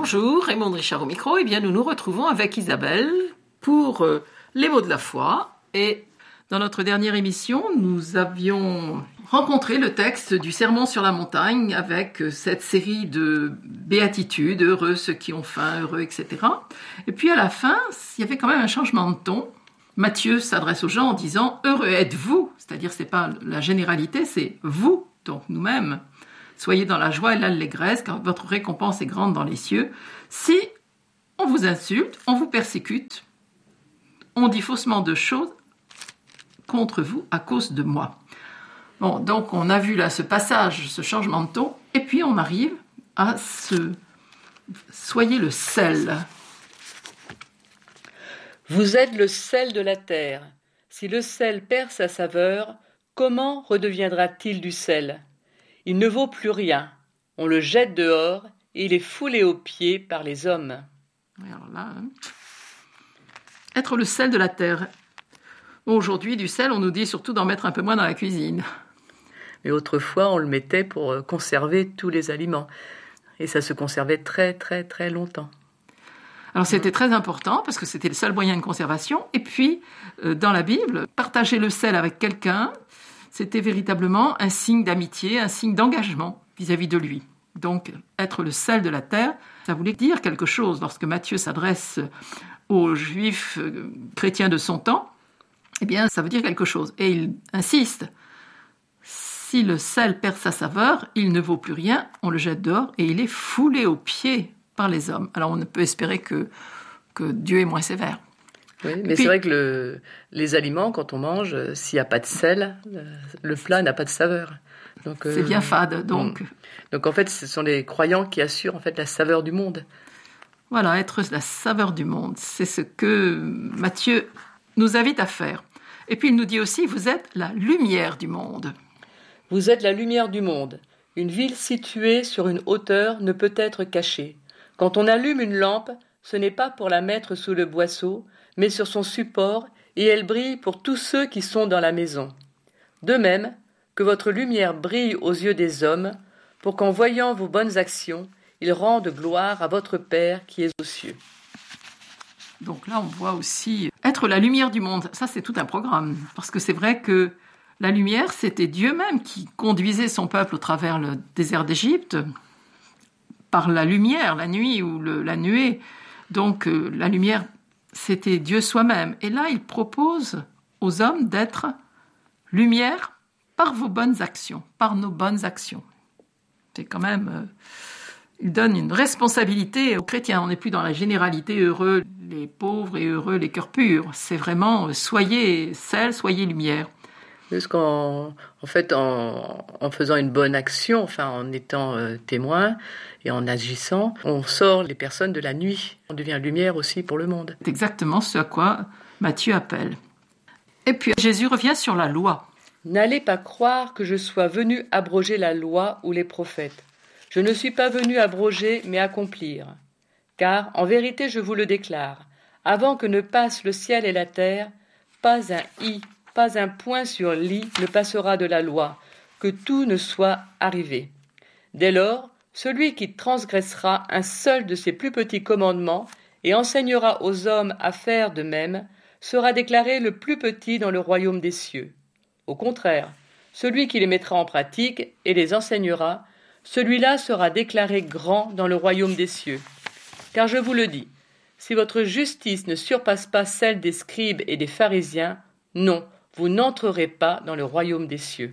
Bonjour, Raymond Richard au micro. Eh bien, nous nous retrouvons avec Isabelle pour les mots de la foi. Et dans notre dernière émission, nous avions rencontré le texte du Sermon sur la montagne avec cette série de béatitudes, heureux ceux qui ont faim, heureux, etc. Et puis à la fin, il y avait quand même un changement de ton. Matthieu s'adresse aux gens en disant « Heureux êtes-vous », c'est-à-dire c'est pas la généralité, c'est vous, donc nous-mêmes. Soyez dans la joie et l'allégresse, car votre récompense est grande dans les cieux. Si on vous insulte, on vous persécute, on dit faussement de choses contre vous à cause de moi. Bon, donc on a vu là ce passage, ce changement de ton, et puis on arrive à soyez le sel. Vous êtes le sel de la terre. Si le sel perd sa saveur, comment redeviendra-t-il du sel ? Il ne vaut plus rien. On le jette dehors et il est foulé aux pieds par les hommes. Alors là, être le sel de la terre. Aujourd'hui, du sel, on nous dit surtout d'en mettre un peu moins dans la cuisine. Mais autrefois, on le mettait pour conserver tous les aliments. Et ça se conservait très, très, très longtemps. Alors c'était très important parce que c'était le seul moyen de conservation. Et puis, dans la Bible, partager le sel avec quelqu'un, c'était véritablement un signe d'amitié, un signe d'engagement vis-à-vis de lui. Donc, être le sel de la terre, ça voulait dire quelque chose. Lorsque Matthieu s'adresse aux Juifs chrétiens de son temps, eh bien, ça veut dire quelque chose. Et il insiste, si le sel perd sa saveur, il ne vaut plus rien, on le jette dehors et il est foulé aux pieds par les hommes. Alors, on ne peut espérer que Dieu est moins sévère. Oui, mais puis, c'est vrai que les aliments, quand on mange, s'il n'y a pas de sel, le plat n'a pas de saveur. Donc, c'est bien fade, donc. Donc en fait, ce sont les croyants qui assurent en fait la saveur du monde. Voilà, être la saveur du monde, c'est ce que Matthieu nous invite à faire. Et puis il nous dit aussi, vous êtes la lumière du monde. Vous êtes la lumière du monde. Une ville située sur une hauteur ne peut être cachée. Quand on allume une lampe, ce n'est pas pour la mettre sous le boisseau, mais sur son support, et elle brille pour tous ceux qui sont dans la maison. De même, que votre lumière brille aux yeux des hommes, pour qu'en voyant vos bonnes actions, ils rendent gloire à votre Père qui est aux cieux. Donc là, on voit aussi être la lumière du monde. Ça, c'est tout un programme, parce que c'est vrai que la lumière, c'était Dieu même qui conduisait son peuple au travers le désert d'Égypte, par la lumière, la nuit ou la nuée. Donc la lumière, c'était Dieu soi-même. Et là, il propose aux hommes d'être lumière par vos bonnes actions, par nos bonnes actions. C'est quand même... il donne une responsabilité aux chrétiens. On n'est plus dans la généralité, heureux les pauvres et heureux les cœurs purs. C'est vraiment soyez sel, soyez lumière. Parce qu'en fait, en faisant une bonne action, enfin en étant témoin et en agissant, on sort les personnes de la nuit. On devient lumière aussi pour le monde. C'est exactement ce à quoi Matthieu appelle. Et puis Jésus revient sur la loi. N'allez pas croire que je sois venu abroger la loi ou les prophètes. Je ne suis pas venu abroger, mais accomplir. Car, en vérité, je vous le déclare, avant que ne passent le ciel et la terre, pas un i, pas un point sur l'i ne passera de la loi, que tout ne soit arrivé. Dès lors, celui qui transgressera un seul de ces plus petits commandements et enseignera aux hommes à faire de même, sera déclaré le plus petit dans le royaume des cieux. Au contraire, celui qui les mettra en pratique et les enseignera, celui-là sera déclaré grand dans le royaume des cieux. Car je vous le dis, si votre justice ne surpasse pas celle des scribes et des pharisiens, non, vous n'entrerez pas dans le royaume des cieux.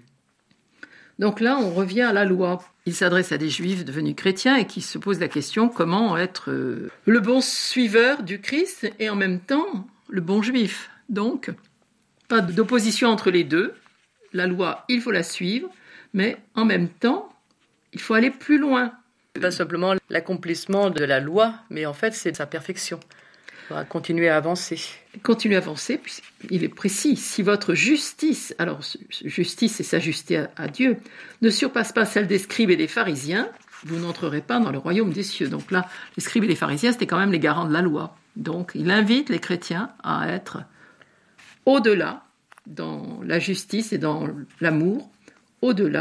Donc là, on revient à la loi. Il s'adresse à des juifs devenus chrétiens et qui se posent la question comment être le bon suiveur du Christ et en même temps le bon juif. Donc, pas d'opposition entre les deux. La loi, il faut la suivre, mais en même temps, il faut aller plus loin. Pas simplement l'accomplissement de la loi, mais en fait, c'est sa perfection. Il faudra continuer à avancer. Continuer à avancer, puisqu'il est précis. Si votre justice, alors justice, c'est s'ajuster à Dieu, ne surpasse pas celle des scribes et des pharisiens, vous n'entrerez pas dans le royaume des cieux. Donc là, les scribes et les pharisiens, c'était quand même les garants de la loi. Donc, il invite les chrétiens à être au-delà, dans la justice et dans l'amour, au-delà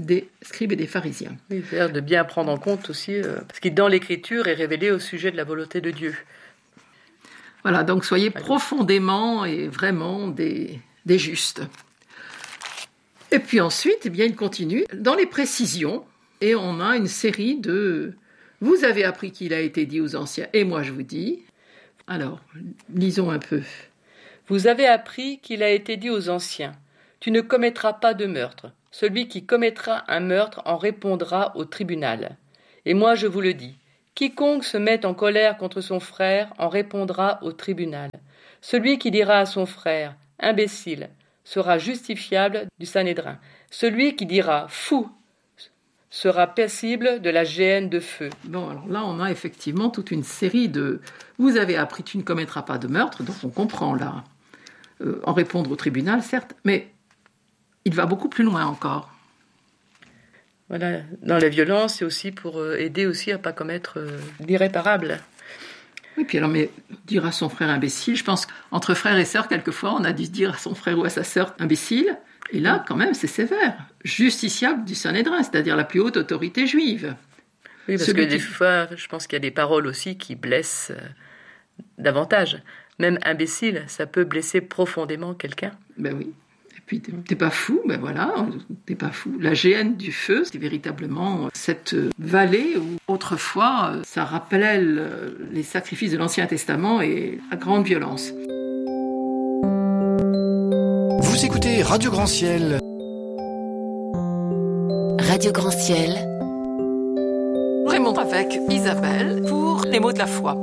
des scribes et des pharisiens. Oui, c'est-à-dire de bien prendre en compte aussi, parce que dans l'Écriture est révélé au sujet de la volonté de Dieu. Voilà, donc soyez profondément et vraiment des justes. Et puis ensuite, eh bien, il continue dans les précisions, et on a une série de « Vous avez appris qu'il a été dit aux anciens, et moi je vous dis ». Alors, lisons un peu. Vous avez appris qu'il a été dit aux anciens, tu ne commettras pas de meurtre. Celui qui commettra un meurtre en répondra au tribunal. Et moi je vous le dis, quiconque se met en colère contre son frère en répondra au tribunal. Celui qui dira à son frère, imbécile, sera justifiable du Sanhédrin. Celui qui dira, fou, sera passible de la géhenne de feu. Bon, alors là, on a effectivement toute une série de « Vous avez appris, tu ne commettras pas de meurtre », donc on comprend là, en répondre au tribunal, certes, mais il va beaucoup plus loin encore. Voilà, dans la violence, c'est aussi pour aider aussi à ne pas commettre l'irréparable. Oui, puis alors, mais dire à son frère imbécile, je pense qu'entre frères et sœurs, quelquefois, on a dû dire à son frère ou à sa sœur imbécile, et là, quand même, c'est sévère. Justiciable du Sanhédrin, c'est-à-dire la plus haute autorité juive. Oui, parce que des fois, je pense qu'il y a des paroles aussi qui blessent davantage. Même imbécile, ça peut blesser profondément quelqu'un. Ben oui. Et puis, t'es pas fou, ben voilà, t'es pas fou. La géhenne du feu, c'est véritablement cette vallée où, autrefois, ça rappelait les sacrifices de l'Ancien Testament et la grande violence. Vous écoutez Radio Grand Ciel. Radio Grand Ciel. Raymond avec Isabelle pour les mots de la foi.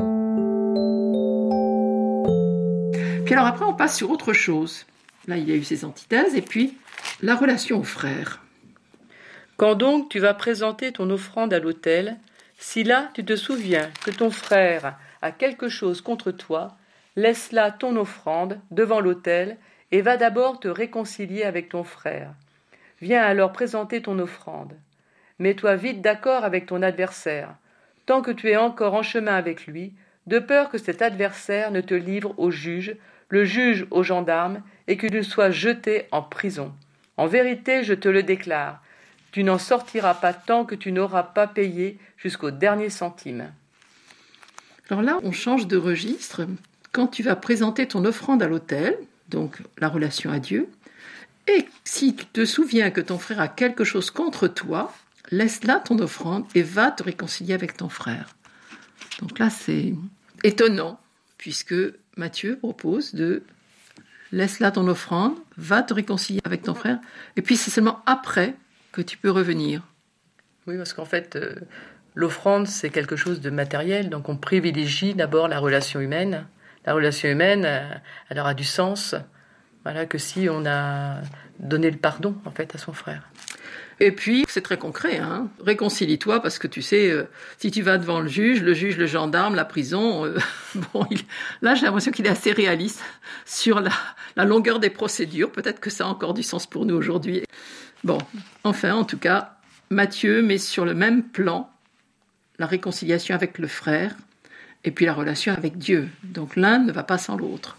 Puis alors après, on passe sur autre chose. Là, il y a eu ces antithèses et puis la relation aux frères. Quand donc tu vas présenter ton offrande à l'autel, si là tu te souviens que ton frère a quelque chose contre toi, laisse là ton offrande devant l'autel et va d'abord te réconcilier avec ton frère. Viens alors présenter ton offrande. Mets-toi vite d'accord avec ton adversaire, tant que tu es encore en chemin avec lui, de peur que cet adversaire ne te livre au juge, le juge aux gendarmes, et que tu sois jeté en prison. En vérité, je te le déclare, tu n'en sortiras pas tant que tu n'auras pas payé jusqu'au dernier centime. Alors là, on change de registre. Quand tu vas présenter ton offrande à l'autel, donc la relation à Dieu, et si tu te souviens que ton frère a quelque chose contre toi, laisse là ton offrande et va te réconcilier avec ton frère. Donc là, c'est étonnant, puisque Matthieu propose de laisse là ton offrande, va te réconcilier avec ton frère, et puis c'est seulement après que tu peux revenir. Oui, parce qu'en fait, l'offrande, c'est quelque chose de matériel, donc on privilégie d'abord la relation humaine. La relation humaine, elle aura du sens, voilà, que si on a donné le pardon, en fait, à son frère. Et puis, c'est très concret, hein. Réconcilie-toi, parce que tu sais, si tu vas devant le juge, le gendarme, la prison, là, j'ai l'impression qu'il est assez réaliste sur la longueur des procédures. Peut-être que ça a encore du sens pour nous aujourd'hui. Bon, enfin, en tout cas, Matthieu met sur le même plan la réconciliation avec le frère et puis la relation avec Dieu. Donc l'un ne va pas sans l'autre.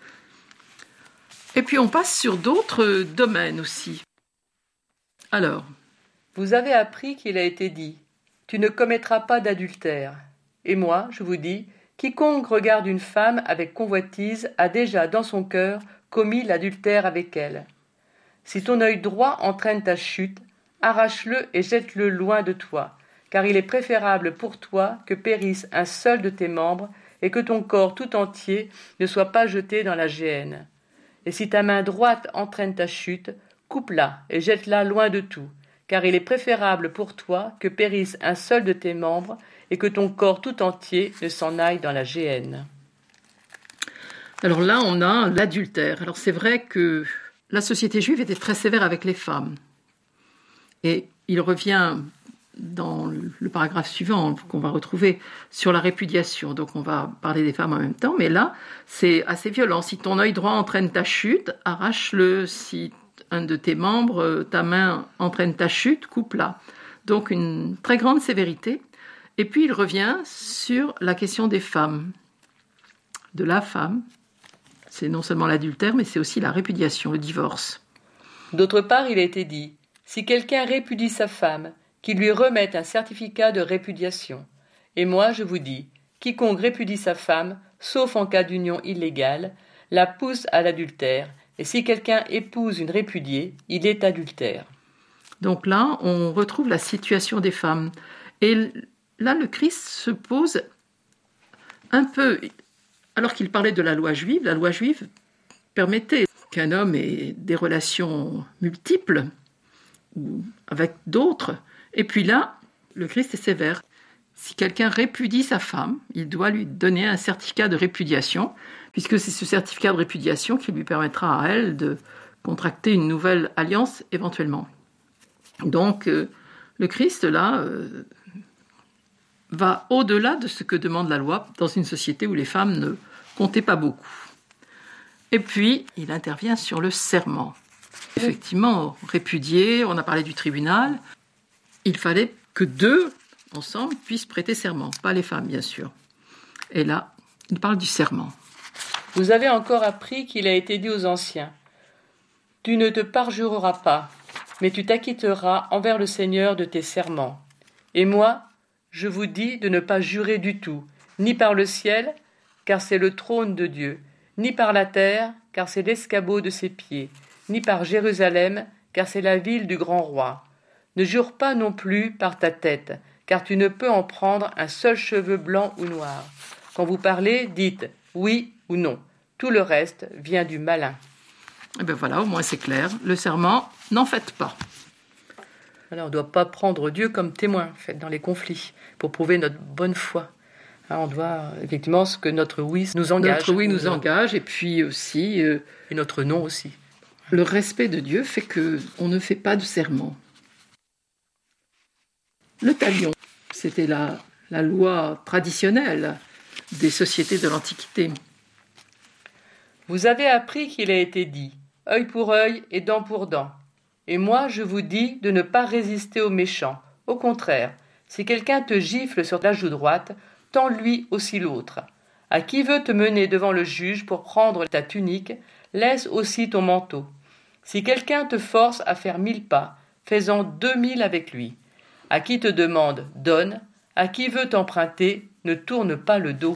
Et puis on passe sur d'autres domaines aussi. Alors, vous avez appris qu'il a été dit « Tu ne commettras pas d'adultère ». Et moi, je vous dis, quiconque regarde une femme avec convoitise a déjà dans son cœur commis l'adultère avec elle. Si ton œil droit entraîne ta chute, arrache-le et jette-le loin de toi, car il est préférable pour toi que périsse un seul de tes membres et que ton corps tout entier ne soit pas jeté dans la géhenne. Et si ta main droite entraîne ta chute, coupe-la et jette-la loin de tout, car il est préférable pour toi que périsse un seul de tes membres et que ton corps tout entier ne s'en aille dans la géhenne. Alors là, on a l'adultère. Alors c'est vrai que la société juive était très sévère avec les femmes. Et il revient dans le paragraphe suivant qu'on va retrouver sur la répudiation. Donc on va parler des femmes en même temps, mais là, c'est assez violent. Si ton œil droit entraîne ta chute, arrache-le. Si un de tes membres, ta main entraîne ta chute, coupe-la. Donc une très grande sévérité. Et puis il revient sur la question des femmes, de la femme. C'est non seulement l'adultère, mais c'est aussi la répudiation, le divorce. D'autre part, il a été dit, Si quelqu'un répudie sa femme, qu'il lui remette un certificat de répudiation. Et moi, je vous dis, quiconque répudie sa femme, sauf en cas d'union illégale, la pousse à l'adultère. Et si quelqu'un épouse une répudiée, il est adultère. Donc là, on retrouve la situation des femmes. Et là, le Christ se pose un peu... Alors qu'il parlait de la loi juive permettait qu'un homme ait des relations multiples ou avec d'autres. Et puis là, le Christ est sévère. Si quelqu'un répudie sa femme, il doit lui donner un certificat de répudiation, puisque c'est ce certificat de répudiation qui lui permettra à elle de contracter une nouvelle alliance éventuellement. Donc, le Christ, là, va au-delà de ce que demande la loi dans une société où les femmes ne comptaient pas beaucoup. Et puis, il intervient sur le serment. Effectivement, répudié, on a parlé du tribunal, il fallait que deux, ensemble, puissent prêter serment, pas les femmes, bien sûr. Et là, il parle du serment. Vous avez encore appris qu'il a été dit aux anciens, « Tu ne te parjureras pas, mais tu t'acquitteras envers le Seigneur de tes serments. Et moi, je vous dis de ne pas jurer du tout, ni par le ciel, car c'est le trône de Dieu, ni par la terre, car c'est l'escabeau de ses pieds, ni par Jérusalem, car c'est la ville du grand roi. Ne jure pas non plus par ta tête, car tu ne peux en prendre un seul cheveu blanc ou noir. Quand vous parlez, dites oui ou non. Tout le reste vient du malin. » Et bien voilà, au moins c'est clair. Le serment, n'en faites pas. Alors, on ne doit pas prendre Dieu comme témoin, en fait, dans les conflits, pour prouver notre bonne foi. On doit, effectivement, ce que notre oui nous engage. Notre oui nous engage, et puis aussi... et notre non aussi. Le respect de Dieu fait qu'on ne fait pas de serment. Le talion, c'était la loi traditionnelle des sociétés de l'Antiquité. Vous avez appris qu'il a été dit « œil pour œil et dent pour dent ». Et moi, je vous dis de ne pas résister aux méchants. Au contraire, si quelqu'un te gifle sur la joue droite, tends-lui aussi l'autre. À qui veut te mener devant le juge pour prendre ta tunique, laisse aussi ton manteau. Si quelqu'un te force à faire 1000 pas, fais-en 2000 avec lui. À qui te demande, donne. À qui veut t'emprunter, ne tourne pas le dos.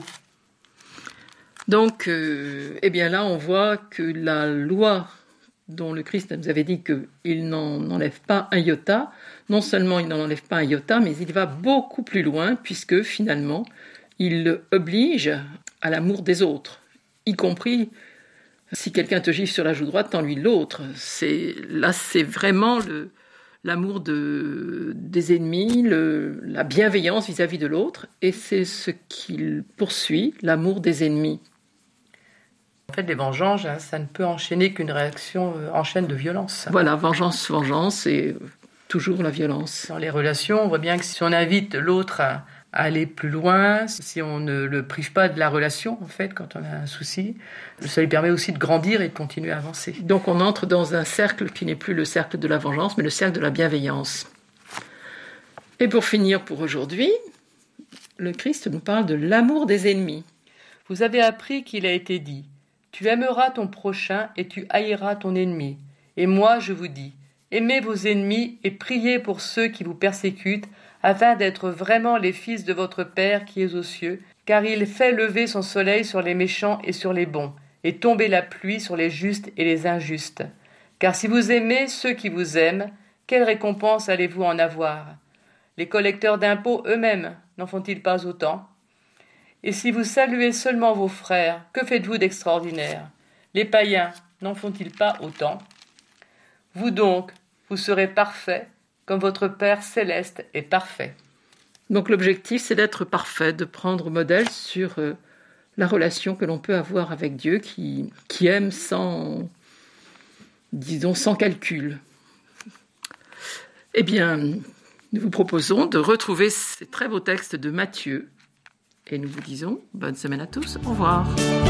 Donc, eh bien là, on voit que la loi dont le Christ nous avait dit qu'il n'en enlève pas un iota, non seulement il n'en enlève pas un iota, mais il va beaucoup plus loin, puisque finalement, il oblige à l'amour des autres, y compris si quelqu'un te gifle sur la joue droite, tends-lui l'autre. Là, c'est vraiment l'amour des ennemis, la bienveillance vis-à-vis de l'autre, et c'est ce qu'il poursuit, l'amour des ennemis. En fait, les vengeances, ça ne peut enchaîner qu'une réaction en chaîne de violence. Voilà, vengeance, et toujours la violence. Dans les relations, on voit bien que si on invite l'autre à aller plus loin, si on ne le prive pas de la relation, en fait, quand on a un souci, ça lui permet aussi de grandir et de continuer à avancer. Donc on entre dans un cercle qui n'est plus le cercle de la vengeance, mais le cercle de la bienveillance. Et pour finir pour aujourd'hui, le Christ nous parle de l'amour des ennemis. Vous avez appris qu'il a été dit « Tu aimeras ton prochain et tu haïras ton ennemi. Et moi, je vous dis, aimez vos ennemis et priez pour ceux qui vous persécutent, afin d'être vraiment les fils de votre Père qui est aux cieux, car il fait lever son soleil sur les méchants et sur les bons, et tomber la pluie sur les justes et les injustes. Car si vous aimez ceux qui vous aiment, quelle récompense allez-vous en avoir? Les collecteurs d'impôts eux-mêmes n'en font-ils pas autant? Et si vous saluez seulement vos frères, que faites-vous d'extraordinaire? Les païens n'en font-ils pas autant? Vous donc, vous serez parfaits, comme votre Père céleste est parfait. » Donc l'objectif, c'est d'être parfait, de prendre modèle sur la relation que l'on peut avoir avec Dieu, qui aime sans calcul. Eh bien, nous vous proposons de retrouver ces très beaux textes de Matthieu, et nous vous disons bonne semaine à tous, au revoir.